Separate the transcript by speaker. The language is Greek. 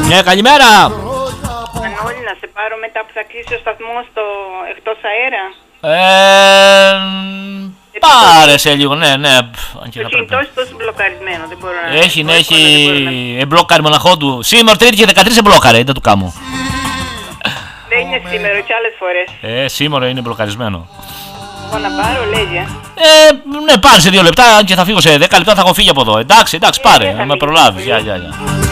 Speaker 1: Ναι, καλημέρα.
Speaker 2: Μανώλη, να σε πάρω μετά που θα κλείσει ο σταθμός στο εκτός αέρα.
Speaker 1: Πάρε σε λίγο, ναι.
Speaker 2: Το κινητό είναι τόσο μπλοκαρισμένο, δεν μπορώ να...
Speaker 1: Έχει εμπλόκαρει μοναχό του. Σήμερα Τρίτη και 13 εμπλόκαρε, δεν του κάμω.
Speaker 2: Δεν είναι σήμερα και άλλες φορές.
Speaker 1: Σήμερα είναι μπλοκαρισμένο.
Speaker 2: Εγώ να πάρω, λέγε.
Speaker 1: Ναι, πάρε σε 2 λεπτά και θα φύγω σε 10 λεπτά, θα έχω φύγει από εδώ. Εντάξει, πάρε, να με προλάβεις. Γεια.